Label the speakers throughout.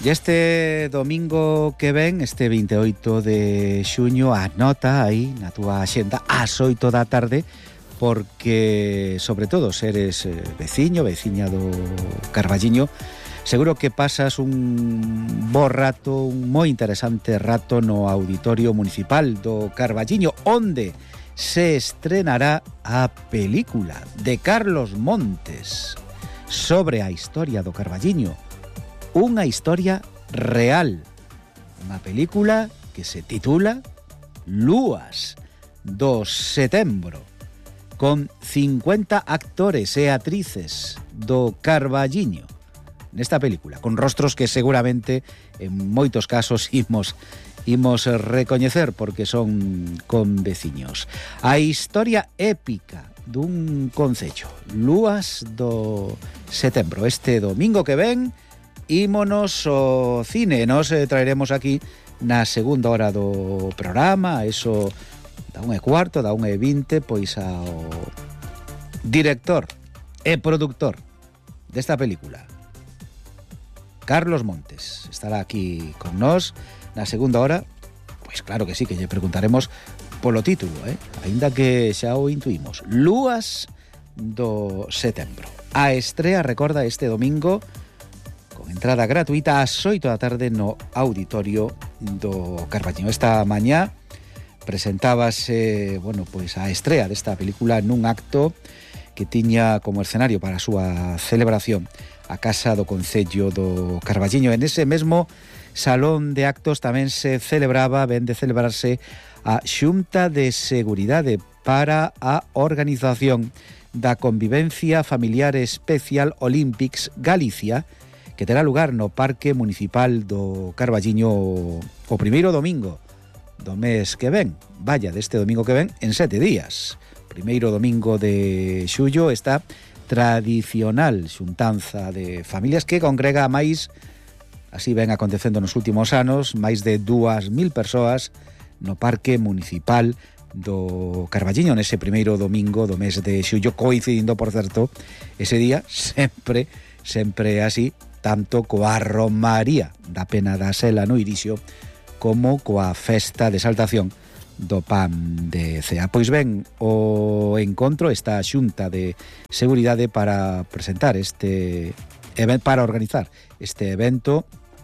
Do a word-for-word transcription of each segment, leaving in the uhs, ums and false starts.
Speaker 1: E este domingo que ven, este veintiocho de xuño, anota aí na túa axenda ás oito da tarde, porque, sobre todo, seres veciño, veciña do Carballiño, seguro que pasas un bo rato, un moi interesante rato no Auditorio Municipal do Carballiño, onde se estrenará a película de Carlos Montes sobre a historia do Carballiño. Unha historia real, unha película que se titula Lúas do Setembro, con cincuenta actores e actrices do Carballiño nesta película, con rostros que seguramente en moitos casos imos imos recoñecer porque son conveciños. A historia épica dun concello, Lúas do Setembro, este domingo que ven. Ímonos ao cine, nos eh, traeremos aquí na segunda hora do programa, eso da unha e cuarto, da unha e vinte, pois ao director e productor desta película, Carlos Montes, estará aquí con nós na segunda hora. Pois claro que sí, que lle preguntaremos polo título, eh? Aínda que xa o intuímos, Lúas do Setembro. A estrea, recorda, este domingo, entrada gratuita ás oito da tarde no Auditorio do Carballiño. Esta mañá presentábase, bueno, pois a estrea desta película nun acto que tiña como escenario para a súa celebración a Casa do Concello do Carballiño. En ese mesmo salón de actos tamén se celebraba, ven de celebrarse, a Xunta de Seguridade para a organización da Convivencia Familiar Especial Olympics Galicia, que terá lugar no Parque Municipal do Carballiño o primeiro domingo do mes que ven. Vaya, deste domingo que ven en sete días. Primeiro domingo de xullo, esta tradicional xuntanza de familias que congrega a máis, así ven acontecendo nos últimos anos, máis de dúas mil persoas no Parque Municipal do Carballiño nese primeiro domingo do mes de xullo, coincidindo, por certo, ese día sempre, sempre así, tanto coa romaría da Pena da Sela no Irixo como coa festa de exaltación do pan de cea. Pois ben, o encontro, esta xunta de seguridade para presentar este para organizar este evento,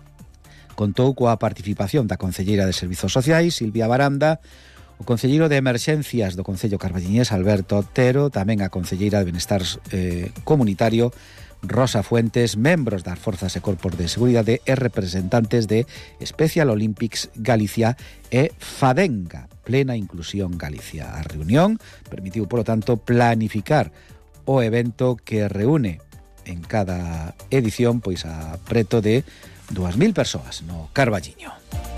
Speaker 1: contou coa participación da concelleira de Servizos Sociais, Silvia Baranda, o concelleiro de Emerxencias do Concello Carballiñés, Alberto Otero, tamén a concelleira de Benestar eh, Comunitario, Rosa Fuentes, membros das Forzas e Corpos de Seguridade e representantes de Special Olympics Galicia e Fadenga, Plena Inclusión Galicia. A reunión permitiu, polo tanto, planificar o evento que reúne en cada edición pois a preto de dúas mil persoas no Carballiño.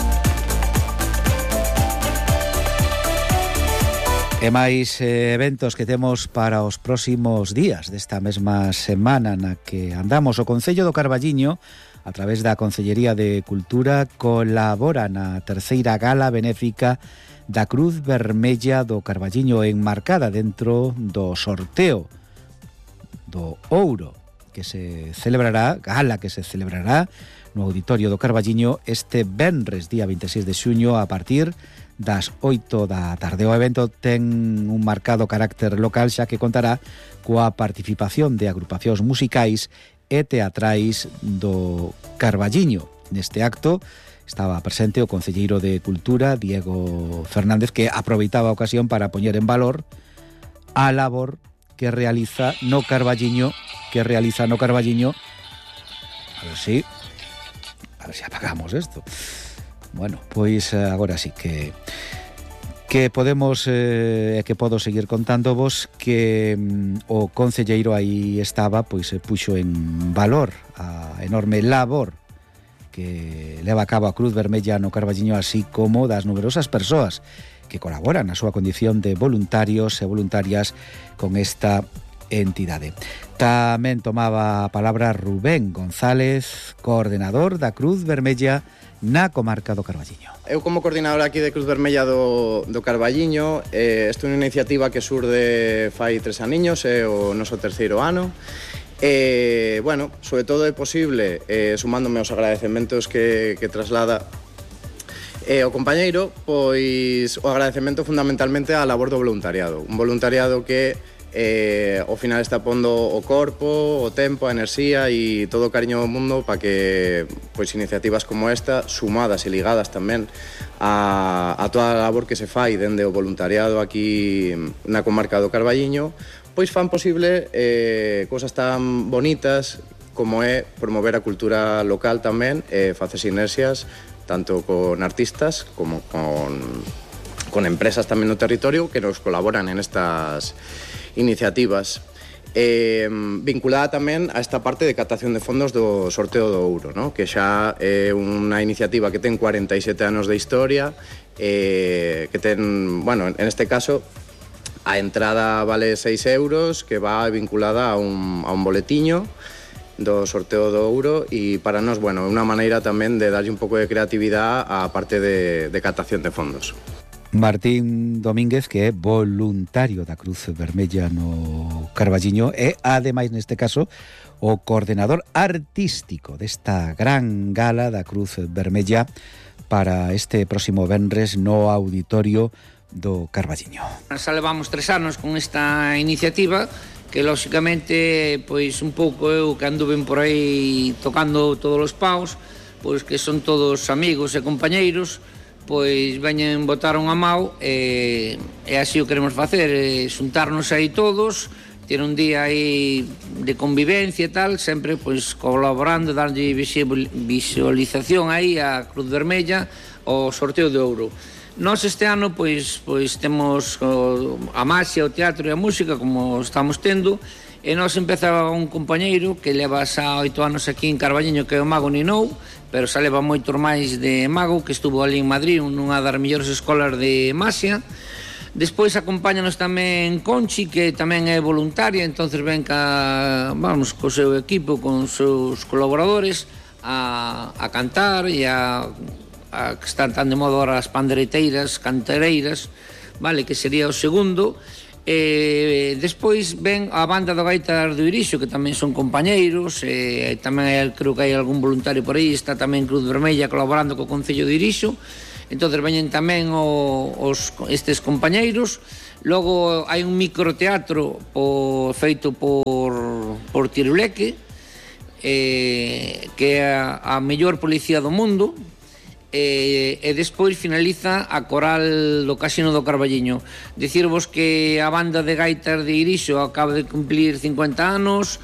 Speaker 1: E máis eh, eventos que temos para os próximos días desta mesma semana na que andamos. O Concello do Carballiño, a través da Concellería de Cultura, colabora na terceira gala benéfica da Cruz Vermella do Carballiño, enmarcada dentro do sorteo do Ouro, que se celebrará, gala que se celebrará no Auditorio do Carballiño este venres, día veintiséis de xuño, a partir das oito da tarde. O evento ten un marcado carácter local, xa que contará coa participación de agrupacións musicais e teatrais do Carballiño. Neste acto estaba presente o concelleiro de Cultura, Diego Fernández, que aproveitaba a ocasión para poñer en valor a labor que realiza no Carballiño, que realiza no Carballiño. A ver si a ver si apagamos isto. Bueno, pois agora sí que que podemos eh, que podo seguir contándovos que mm, o concelleiro aí estaba, pois se puxo en valor a enorme labor que leva a cabo a Cruz Vermella no Carballiño, así como das numerosas persoas que colaboran na súa condición de voluntarios e voluntarias con esta entidade. Tamén tomaba a palabra Rubén González, coordenador da Cruz Vermella na comarca do Carballiño.
Speaker 2: Eu como coordinador aquí de Cruz Vermella do, do Carballiño, eh, esta é unha iniciativa que surde fai tres aniños, é o noso terceiro ano, E, bueno, sobre todo é posible, eh, sumándome aos agradecementos que, que traslada eh, o compañeiro, pois o agradecemento fundamentalmente á labor do voluntariado. Un voluntariado que eh, ao final está pondo o corpo, o tempo, a enerxía e todo o cariño do mundo para que pois iniciativas como esta, sumadas e ligadas tamén a, a toda a labor que se fai dende o voluntariado aquí na comarca do Carballiño, pois fan posible eh, cosas tan bonitas como é promover a cultura local tamén, e eh, facer sinerxias tanto con artistas como con, con empresas tamén no territorio que nos colaboran en estas iniciativas. Eh, vinculada tamén a esta parte de captación de fondos do sorteo do Ouro, ¿no? Que xa é unha iniciativa que ten cuarenta e sete anos de historia, eh, que ten, bueno, en este caso a entrada vale seis euros, que va vinculada a un, a un boletiño do sorteo do Ouro, e para nós, bueno, é unha maneira tamén de darlle un pouco de creatividade á parte de, de captación de fondos.
Speaker 1: Martín Domínguez, que é voluntario da Cruz Vermella no Carballiño, e ademais neste caso o coordenador artístico desta gran gala da Cruz Vermella para este próximo venres no auditorio do Carballiño.
Speaker 3: Xa levamos tres anos con esta iniciativa que, lóxicamente, pois un pouco eu que anduve por aí tocando todos os paus, pois que son todos amigos e compañeiros, pois veñen botar unha mau e, e así o queremos facer, e xuntarnos aí todos, ter un día aí de convivencia e tal, sempre pois colaborando, darlle visualización aí á Cruz Vermella ao sorteo de Ouro. Nós este ano pois, pois temos o, a maxia, o teatro e a música como estamos tendo, e nós empezaba un compañeiro que leva xa oito anos aquí en Carballiño, que é o Mago Ninou, pero xa leva moitos máis de Mago, que estuvo ali en Madrid, nunha das mellores escolas de maxia. Despois acompáñanos tamén Conchi, que tamén é voluntaria, entonces ven ca, vamos, co seu equipo, con seus colaboradores a, a cantar e a a que están tan de moda ahora as pandereteiras, cantareiras, vale, que sería o segundo. E despois ven a banda do Gaitas do Irixo, que tamén son compañeiros, e tamén hai, creo que hai algún voluntario por aí, está tamén Cruz Vermella colaborando co Concello de Irixo, entonces veñen tamén o, os, estes compañeiros. Logo hai un microteatro po, feito por, por Tiruleque, eh, que é a, a mellor policía do mundo. E, e despois finaliza a coral do Casino do Carballiño. Dicirvos que a banda de gaitas de Irixo acaba de cumplir cincuenta anos,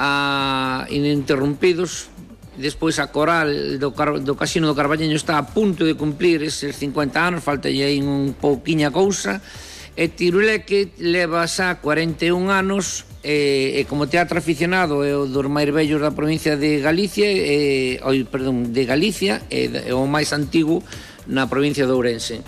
Speaker 3: a Ininterrumpidos, despois a coral do, Car do Casino do Carballiño está a punto de cumplir eses cincuenta anos, falta aí un pouquiña cousa, e Tiruleque leva xa cuarenta e un anos, e, e como teatro aficionado é o dos máis vellos da provincia de Galicia, e, oi, perdón, de Galicia, e, e o máis antigo na provincia de Ourense.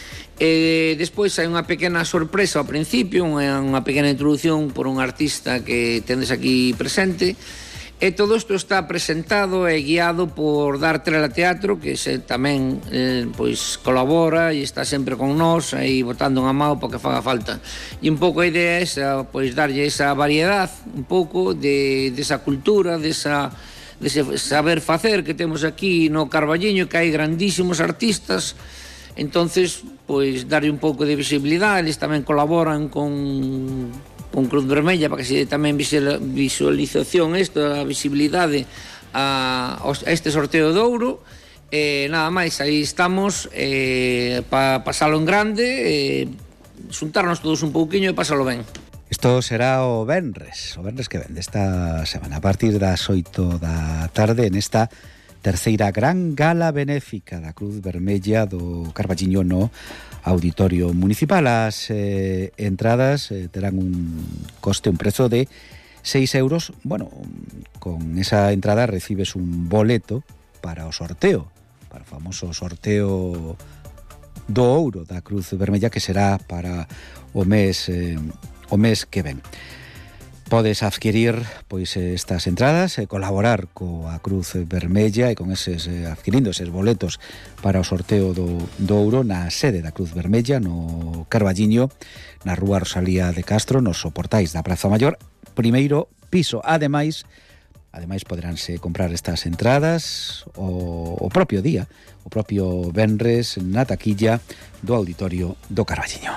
Speaker 3: E despois hai unha pequena sorpresa ao principio, unha, unha pequena introducción por un artista que tendes aquí presente, e todo isto está presentado e guiado por Dartrela Teatro, que se tamén eh, pois colabora e está sempre con nós aí botando unha mão para que faga falta. E un pouco a idea é esa, pois darlle esa variedade, un pouco de desa cultura, desa dese saber facer que temos aquí no Carballiño, que hai grandísimos artistas. Entonces, pois darlle un pouco de visibilidade, eles tamén colaboran con con Cruz Vermella para que se tamén visualización isto, a visibilidade a, a este sorteo de Ouro. E nada máis, aí estamos eh, para pasalo en grande, eh, xuntarnos todos un pouquiño e pasalo ben.
Speaker 1: Isto será o venres, o venres que vende esta semana, a partir das oito da tarde, nesta terceira gran gala benéfica da Cruz Vermella do Carballiño no Auditorio Municipal. As eh, entradas eh, terán un coste, un prezo de seis euros. Bueno, con esa entrada recibes un boleto para o sorteo, para o famoso sorteo do Ouro da Cruz Vermella, que será para o mes eh, o mes que ven. Podes adquirir pois estas entradas e colaborar coa Cruz Vermella e con eses eh, adquirindo eses boletos para o sorteo do, do Ouro na sede da Cruz Vermella no Carballiño, na rúa Rosalía de Castro, nos soportais da Praza Maior, primeiro piso. Ademais, ademais poderánse comprar estas entradas o, o propio día, o propio venres na taquilla do Auditorio do Carballiño.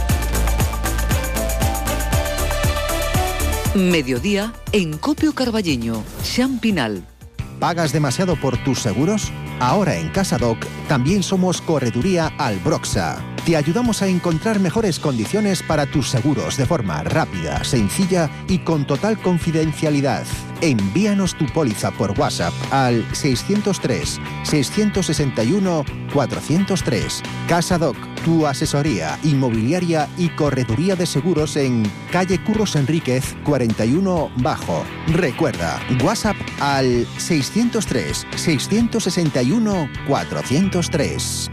Speaker 4: Mediodía en Copio Carballiño, Xan Pinal.
Speaker 5: ¿Pagas demasiado por tus seguros? Ahora en Casadoc también somos Correduría Albroxa. Te ayudamos a encontrar mejores condiciones para tus seguros de forma rápida, sencilla y con total confidencialidad. Envíanos tu póliza por WhatsApp al seiscientos tres, seiscientos sesenta y uno, cuatrocientos tres. Casadoc, tu asesoría inmobiliaria y correduría de seguros en calle Curros Enríquez cuarenta y uno Bajo. Recuerda, WhatsApp al seiscientos tres, seiscientos sesenta y uno, cuatrocientos tres.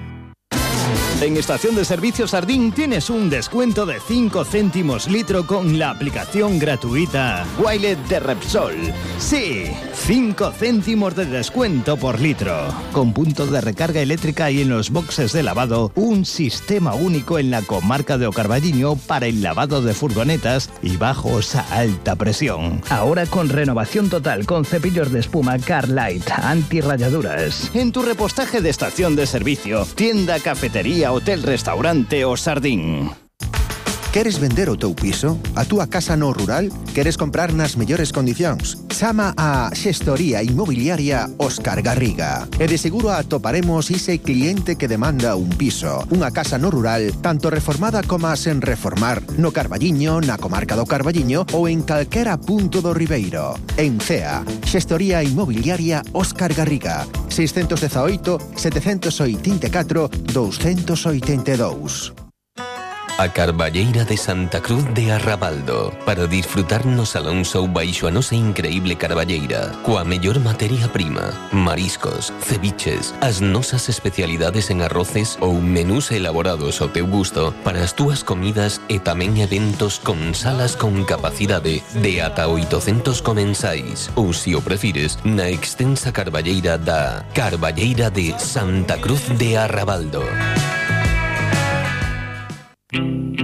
Speaker 6: En Estación de Servicios Sardín tienes un descuento de cinco céntimos litro con la aplicación gratuita Wilet de Repsol. Sí, cinco céntimos de descuento por litro. Con punto de recarga eléctrica y en los boxes de lavado, un sistema único en la comarca de O Carballiño para el lavado de furgonetas y bajos a alta presión. Ahora con renovación total con cepillos de espuma Carlight, antirrayaduras. En tu repostaje de estación de servicio, tienda, cafetería, hotel, restaurante o Sardín.
Speaker 5: Queres vender o teu piso? A túa casa no rural? Queres comprar nas mellores condicións? Chama a Xestoría Inmobiliaria Óscar Garriga. E de seguro atoparemos ese cliente que demanda un piso, unha casa no rural, tanto reformada como sen reformar, no Carballiño, na comarca do Carballiño ou en calquera punto do Ribeiro. En Cea, Xestoría Inmobiliaria Óscar Garriga, seiscentos dezaoito, setecentos oitenta e catro, douscentos oitenta e dous.
Speaker 7: A Carballeira de Santa Cruz de Arrabaldo, para disfrutar no Salón Show baixo a nosa increíble carballeira, coa mellor materia prima, mariscos, ceviches, as nosas especialidades en arroces ou menús elaborados ao teu gusto para as túas comidas e tamén eventos con salas con capacidade de ata oitocentos comensais, ou se o prefires, na extensa carballeira da Carballeira de Santa Cruz de Arrabaldo.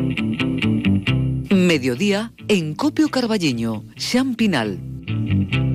Speaker 4: Mediodía en Copio Carballiño, Xan Pinal.